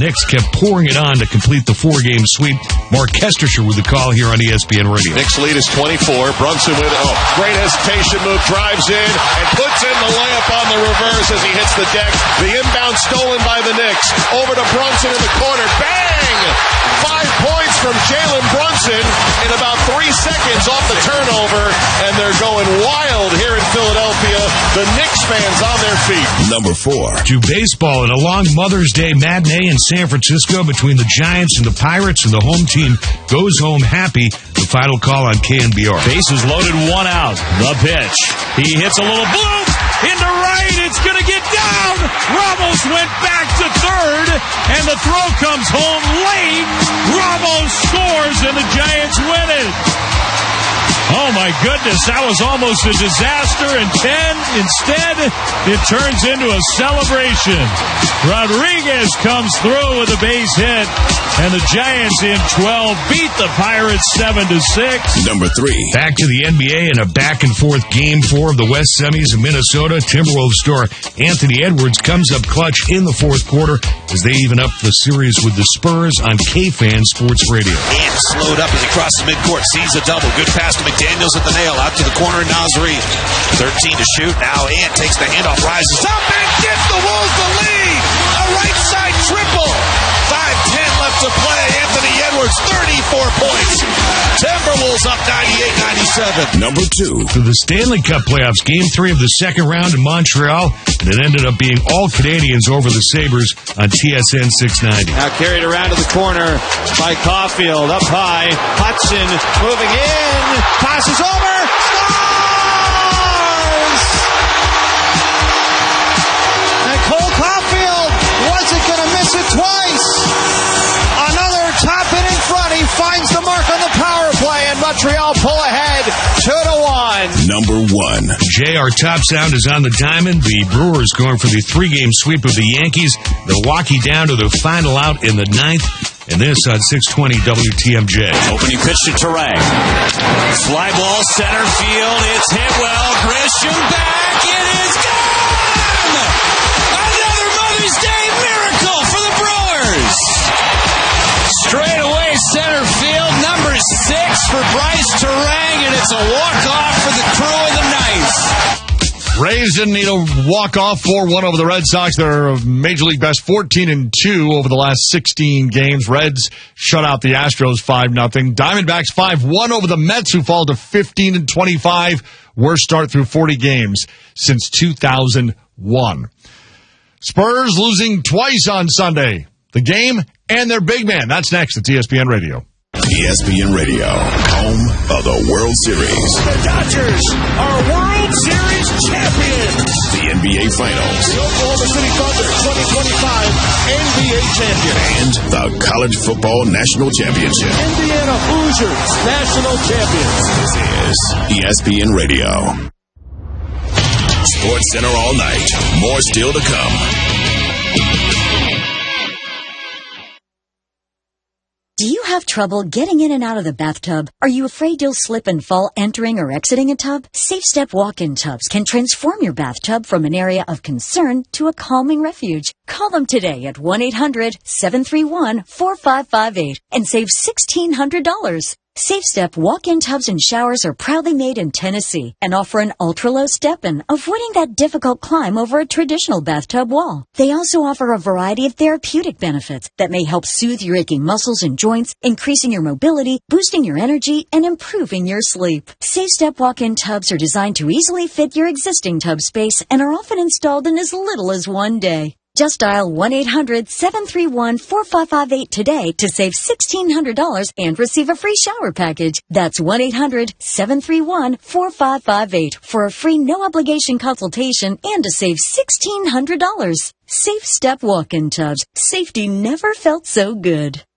Knicks kept pouring it on to complete the 4-game sweep. Mark Kestershire with the call here on ESPN Radio. Knicks lead is 24. Brunson with great hesitation move, drives in and puts in the layup on the reverse as he hits the deck. The inbound stolen by the Knicks. Over to Brunson in the corner. Bang! 5 points from Jalen Brunson in about 3 seconds off the turnover, and they're going wild here in Philadelphia. The Knicks fans on their feet. Number 4. To baseball, and a long Mother's Day matinee in San Francisco between the Giants and the Pirates, and the home team goes home happy. The final call on KNBR. Bases loaded, 1 out. The pitch. He hits a little bloop into right. It's going to get down. Ramos went back to third, and the throw comes home late. Ramos scores, and the Giants win it. Oh, my goodness, that was almost a disaster, and instead, it turns into a celebration. Rodriguez comes through with a base hit, and the Giants in 12 beat the Pirates 7-6. Number 3. Back to the NBA in a back-and-forth Game 4 of the West Semis in Minnesota. Timberwolves star Anthony Edwards comes up clutch in the fourth quarter as they even up the series with the Spurs on K-Fan Sports Radio. And slowed up as he crosses midcourt, sees a double. Good pass to McDaniels at the nail, out to the corner, Nasri. 13 to shoot. Now Ant takes the handoff, rises up, and gives the Wolves the lead. A right side triple. 5:10 left to play. Anthony Edwards, 34 points. Timberwolves up 98-97. Number 2. To the Stanley Cup playoffs, Game 3 of the second round in Montreal, and it ended up being all Canadians over the Sabres on TSN 690. Now carried around to the corner by Caulfield, up high. Hudson moving in, passes over, scores! And Cole Caulfield wasn't going to miss it twice. Another tap in front. He finds the mark on the power play, and Montreal pull ahead 2-1. Number 1. JR Top Sound is on the diamond. The Brewers going for the 3-game sweep of the Yankees. Milwaukee down to the final out in the 9th. And this on 620 WTMJ. Opening pitch to Turang. Fly ball, center field. It's hit well. Grisham back. It is gone! Another Mother's Day miracle for the Brewers. Straight away, center field. Number 6 for Bryce Turang. And it's a walk-off for the crew of the Knights. Rays didn't need a walk-off 4-1 over the Red Sox. They're Major League best 14-2 over the last 16 games. Reds shut out the Astros 5-0. Diamondbacks 5-1 over the Mets, who fall to 15-25. Worst start through 40 games since 2001. Spurs losing twice on Sunday. The game and their big man. That's next at ESPN Radio. ESPN Radio, home of the World Series. The Dodgers are World Series champions. The NBA Finals. The Oklahoma City Thunder 2025 NBA champion. And the College Football National Championship. Indiana Hoosiers national champions. This is ESPN Radio. Sports Center all night. More still to come. Do you have trouble getting in and out of the bathtub? Are you afraid you'll slip and fall entering or exiting a tub? Safe Step walk-in tubs can transform your bathtub from an area of concern to a calming refuge. Call them today at 1-800-731-4558 and save $1,600. Safe Step walk-in tubs and showers are proudly made in Tennessee and offer an ultra-low step-in, avoiding that difficult climb over a traditional bathtub wall. They also offer a variety of therapeutic benefits that may help soothe your aching muscles and joints, increasing your mobility, boosting your energy, and improving your sleep. Safe Step walk-in tubs are designed to easily fit your existing tub space and are often installed in as little as 1 day. Just dial 1-800-731-4558 today to save $1,600 and receive a free shower package. That's 1-800-731-4558 for a free no-obligation consultation and to save $1,600. Safe Step walk-in tubs. Safety never felt so good.